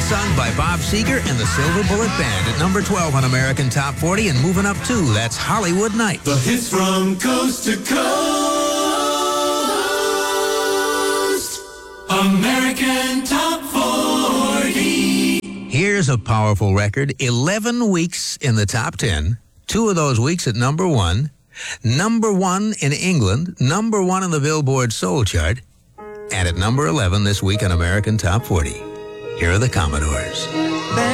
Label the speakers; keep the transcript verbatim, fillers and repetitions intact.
Speaker 1: sung by Bob Seger and the Silver Bullet Band at number twelve on American Top forty, and moving up two, that's Hollywood Nights.
Speaker 2: The hits from coast to coast. American Top forty.
Speaker 1: Here's a powerful record. eleven weeks in the top ten. Two of those weeks at number one. Number one in England. Number one in the Billboard Soul Chart. And at number eleven this week on American Top forty. Here are the Commodores.